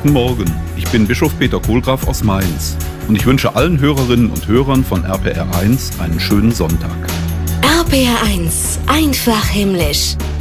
Guten Morgen, ich bin Bischof Peter Kohlgraf aus Mainz und ich wünsche allen Hörerinnen und Hörern von RPR1 einen schönen Sonntag. RPR1, einfach himmlisch.